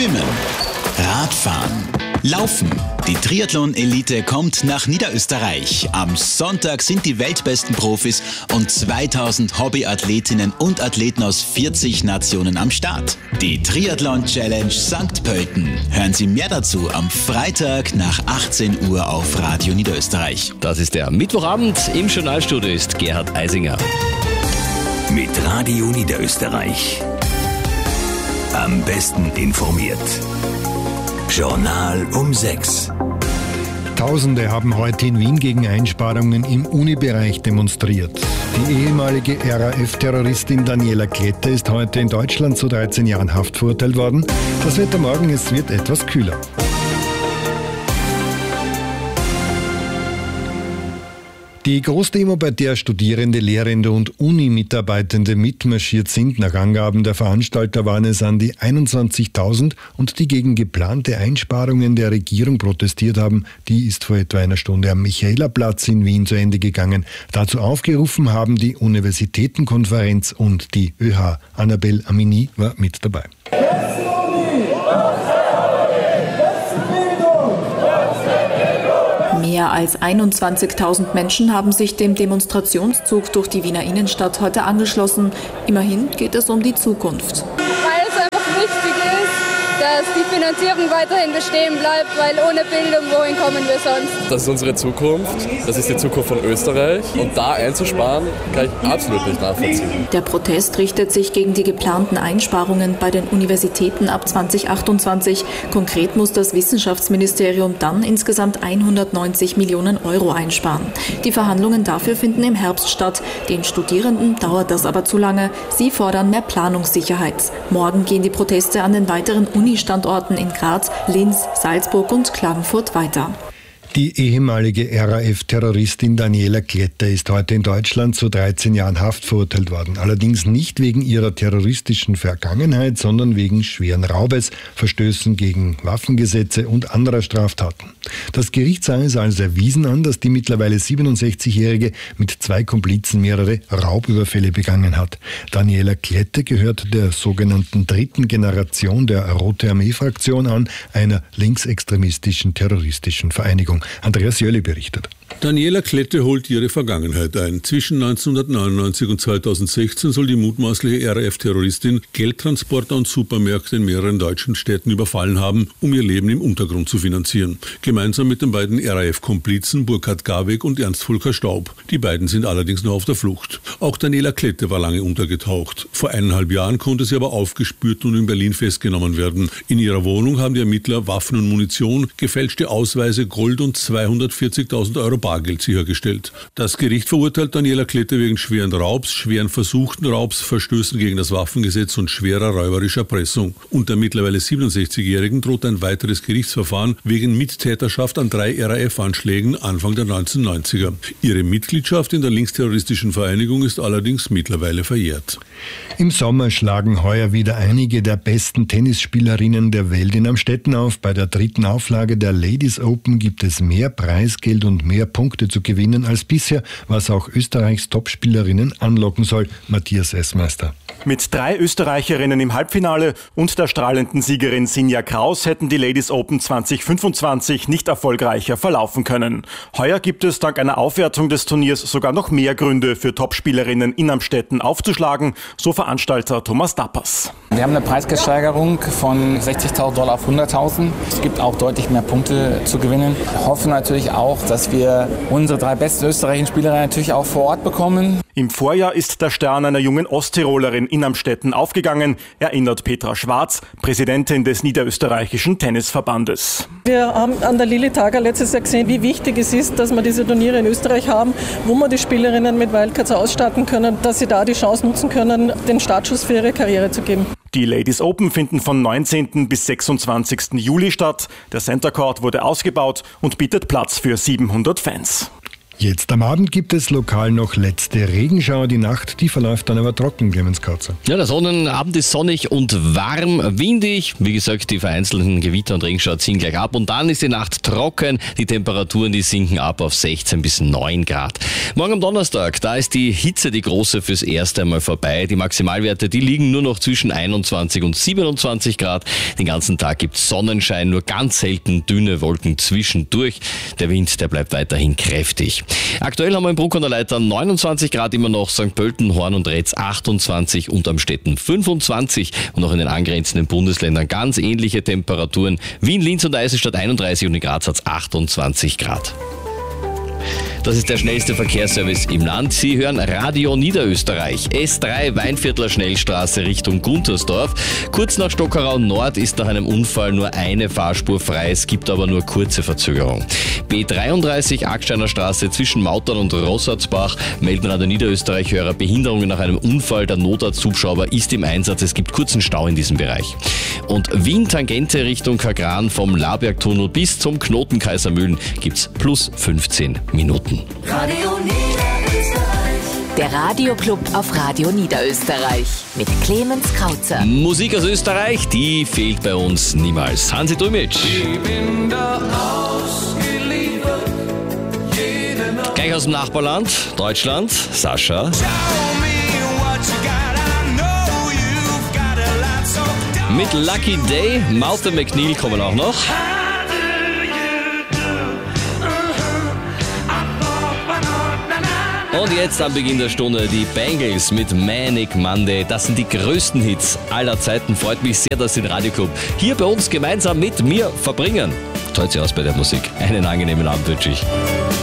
Schwimmen, Radfahren, Laufen. Die Triathlon-Elite kommt nach Niederösterreich. Am Sonntag sind die weltbesten Profis und 2000 Hobbyathletinnen und Athleten aus 40 Nationen am Start. Die Triathlon-Challenge St. Pölten. Hören Sie mehr dazu am Freitag nach 18 Uhr auf Radio Niederösterreich. Das ist der Mittwochabend. Im Journalstudio ist Gerhard Eisinger. Mit Radio Niederösterreich. Am besten informiert. Journal um 6. Tausende haben heute in Wien gegen Einsparungen im Unibereich demonstriert. Die ehemalige RAF-Terroristin Daniela Klette ist heute in Deutschland zu 13 Jahren Haft verurteilt worden. Das Wetter morgen, es wird etwas kühler. Die Großdemo, bei der Studierende, Lehrende und Uni-Mitarbeitende mitmarschiert sind, nach Angaben der Veranstalter waren es an die 21.000 und die gegen geplante Einsparungen der Regierung protestiert haben, die ist vor etwa einer Stunde am Michaelerplatz in Wien zu Ende gegangen. Dazu aufgerufen haben die Universitätenkonferenz und die ÖH. Annabel Amini war mit dabei. Mehr als 21.000 Menschen haben sich dem Demonstrationszug durch die Wiener Innenstadt heute angeschlossen. Immerhin geht es um die Zukunft. Weil es einfach wichtig ist, dass die Finanzierung weiterhin bestehen bleibt, weil ohne Bildung, wohin kommen wir sonst? Das ist unsere Zukunft, das ist die Zukunft von Österreich und da einzusparen, kann ich absolut nicht nachvollziehen. Der Protest richtet sich gegen die geplanten Einsparungen bei den Universitäten ab 2028. Konkret muss das Wissenschaftsministerium dann insgesamt 190 Millionen Euro einsparen. Die Verhandlungen dafür finden im Herbst statt. Den Studierenden dauert das aber zu lange. Sie fordern mehr Planungssicherheit. Morgen gehen die Proteste an den weiteren Uni-Standorten in Graz, Linz, Salzburg und Klagenfurt weiter. Die ehemalige RAF-Terroristin Daniela Klette ist heute in Deutschland zu 13 Jahren Haft verurteilt worden. Allerdings nicht wegen ihrer terroristischen Vergangenheit, sondern wegen schweren Raubes, Verstößen gegen Waffengesetze und anderer Straftaten. Das Gericht sah es als erwiesen an, dass die mittlerweile 67-Jährige mit 2 Komplizen mehrere Raubüberfälle begangen hat. Daniela Klette gehört der sogenannten dritten Generation der Rote Armee-Fraktion an, einer linksextremistischen terroristischen Vereinigung. Andreas Jölle berichtet. Daniela Klette holt ihre Vergangenheit ein. Zwischen 1999 und 2016 soll die mutmaßliche RAF-Terroristin Geldtransporter und Supermärkte in mehreren deutschen Städten überfallen haben, um ihr Leben im Untergrund zu finanzieren. Gemeinsam mit den beiden RAF-Komplizen Burkhard Garweg und Ernst Volker Staub. Die beiden sind allerdings noch auf der Flucht. Auch Daniela Klette war lange untergetaucht. Vor 1,5 Jahren konnte sie aber aufgespürt und in Berlin festgenommen werden. In ihrer Wohnung haben die Ermittler Waffen und Munition, gefälschte Ausweise, Gold und 240.000 Euro Bargeld sichergestellt. Das Gericht verurteilt Daniela Klette wegen schweren Raubs, schweren versuchten Raubs, Verstößen gegen das Waffengesetz und schwerer räuberischer Erpressung. Und der mittlerweile 67-Jährigen droht ein weiteres Gerichtsverfahren wegen Mittäterschaft an 3 RAF-Anschlägen Anfang der 1990er. Ihre Mitgliedschaft in der linksterroristischen Vereinigung ist allerdings mittlerweile verjährt. Im Sommer schlagen heuer wieder einige der besten Tennisspielerinnen der Welt in Amstetten auf. Bei der 3. Auflage der Ladies Open gibt es mehr Preisgeld und mehr Punkte zu gewinnen als bisher, was auch Österreichs Topspielerinnen anlocken soll. Matthias Essmeister. Mit 3 Österreicherinnen im Halbfinale und der strahlenden Siegerin Sinja Kraus hätten die Ladies Open 2025 nicht erfolgreicher verlaufen können. Heuer gibt es dank einer Aufwertung des Turniers sogar noch mehr Gründe für Topspielerinnen in Amstetten aufzuschlagen, so Veranstalter Thomas Dappers. Wir haben eine Preisgeldsteigerung von $60.000 auf 100.000. Es gibt auch deutlich mehr Punkte zu gewinnen. Wir hoffen natürlich auch, dass wir unsere 3 besten österreichischen Spielerinnen natürlich auch vor Ort bekommen. Im Vorjahr ist der Stern einer jungen Osttirolerin in Amstetten aufgegangen, erinnert Petra Schwarz, Präsidentin des Niederösterreichischen Tennisverbandes. Wir haben an der Lilly Tager letztes Jahr gesehen, wie wichtig es ist, dass wir diese Turniere in Österreich haben, wo wir die Spielerinnen mit Wildcards ausstatten können, dass sie da die Chance nutzen können, den Startschuss für ihre Karriere zu geben. Die Ladies Open finden von 19. bis 26. Juli statt. Der Center Court wurde ausgebaut und bietet Platz für 700 Fans. Jetzt am Abend gibt es lokal noch letzte Regenschauer. Die Nacht, die verläuft dann aber trocken, Clemens Kautzer. Ja, der Sonnenabend ist sonnig und warm, windig. Wie gesagt, die vereinzelten Gewitter und Regenschauer ziehen gleich ab. Und dann ist die Nacht trocken. Die Temperaturen, die sinken ab auf 16 bis 9 Grad. Morgen am Donnerstag, da ist die Hitze, die große, fürs erste Mal vorbei. Die Maximalwerte, die liegen nur noch zwischen 21 und 27 Grad. Den ganzen Tag gibt es Sonnenschein, nur ganz selten dünne Wolken zwischendurch. Der Wind, der bleibt weiterhin kräftig. Aktuell haben wir in Bruck an der Leitha 29 Grad immer noch, St. Pölten, Horn und Retz 28 und Amstetten 25 und auch in den angrenzenden Bundesländern ganz ähnliche Temperaturen. Wien, Linz und Eisenstadt 31 und in Graz hat es 28 Grad. Das ist der schnellste Verkehrsservice im Land. Sie hören Radio Niederösterreich. S3 Weinviertler Schnellstraße Richtung Guntersdorf. Kurz nach Stockerau Nord ist nach einem Unfall nur eine Fahrspur frei. Es gibt aber nur kurze Verzögerung. B33 Acksteiner Straße zwischen Mautern und Rossatzbach melden Radio Niederösterreich-Hörer Behinderungen nach einem Unfall. Der Notarzthubschrauber ist im Einsatz. Es gibt kurzen Stau in diesem Bereich. Und Wien-Tangente Richtung Kagran vom Labergtunnel bis zum Knoten Kaisermühlen gibt's plus 15 Minuten. Radio Niederösterreich. Der Radioclub auf Radio Niederösterreich mit Clemens Kautzer. Musik aus Österreich, die fehlt bei uns niemals. Hansi Dumitsch. Gleich aus dem Nachbarland, Deutschland, Sascha. Mit Lucky Day, Martha McNeil kommen auch noch. Und jetzt am Beginn der Stunde die Bangles mit Manic Monday. Das sind die größten Hits aller Zeiten. Freut mich sehr, dass Sie den Radioclub hier bei uns gemeinsam mit mir verbringen. Toll Sie aus bei der Musik. Einen angenehmen Abend wünsche ich.